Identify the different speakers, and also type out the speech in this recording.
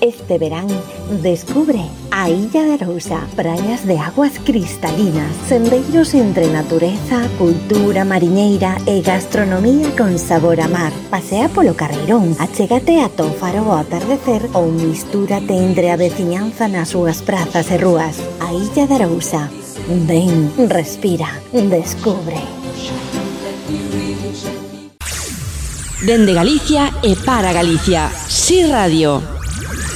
Speaker 1: Este verano descubre a Illa de Arousa, praias de aguas cristalinas, sendeiros entre natureza, cultura mariñeira e gastronomía con sabor a mar. Pasea polo Carreirón, achégate a Tófaro ao atardecer ou mistúrate entre a veciñanza nas súas prazas e rúas. A Illa de Arousa. Ven, respira, descubre.
Speaker 2: Dende Galicia e para Galicia, Si Radio.